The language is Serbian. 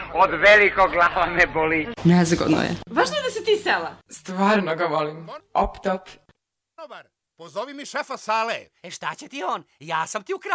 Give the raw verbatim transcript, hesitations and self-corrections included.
od velikog glava me boli. Nezgodno je. Važno je da si ti sela. Stvarno ga volim. Op top. Pozovi mi šefa sale. E šta će ti on? Ja sam ti ukrao.